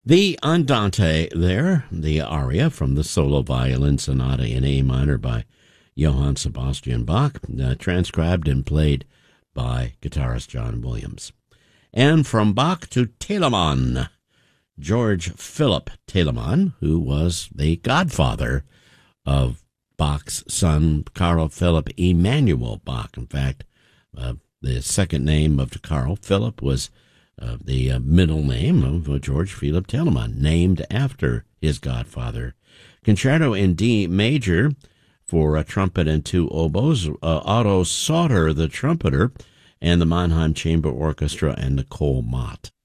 The Andante there, the aria from the solo violin sonata in A minor by Johann Sebastian Bach, transcribed and played by guitarist John Williams. And from Bach to Telemann, George Philipp Telemann, who was the godfather of Bach's son, Carl Philipp Emanuel Bach. In fact, the second name of Carl Philipp was the middle name of George Philipp Telemann, named after his godfather. Concerto in D major for a trumpet and two oboes, Otto Sauter, the trumpeter, and the Mannheim Chamber Orchestra and Nicole Mott